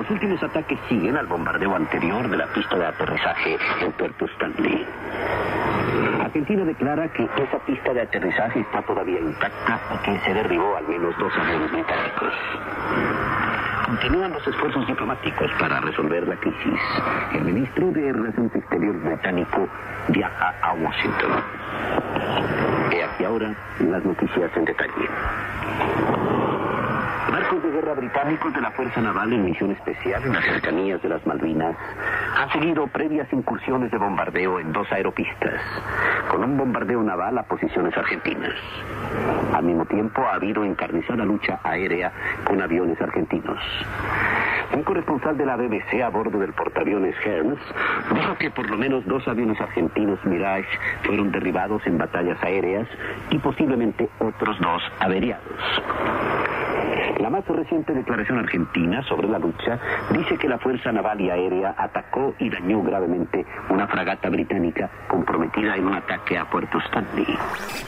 Los últimos ataques siguen al bombardeo anterior de la pista de aterrizaje en Puerto Stanley. Argentina declara que esa pista de aterrizaje está todavía intacta y que se derribó al menos 2 aviones británicos. Continúan los esfuerzos diplomáticos para resolver la crisis. El ministro de Relaciones Exteriores británico viaja a Washington. He aquí ahora las noticias en detalle. Barcos de guerra británicos de la Fuerza Naval en misión especial en las cercanías de las Malvinas han seguido previas incursiones de bombardeo en 2 aeropistas, con un bombardeo naval a posiciones argentinas. Al mismo tiempo ha habido encarnizada lucha aérea con aviones argentinos. Un corresponsal de la BBC a bordo del portaaviones Hermes dijo que por lo menos 2 aviones argentinos Mirage fueron derribados en batallas aéreas y posiblemente otros 2 averiados. La más reciente declaración argentina sobre la lucha dice que la Fuerza Naval y Aérea atacó y dañó gravemente una fragata británica comprometida en un ataque a Puerto Stanley.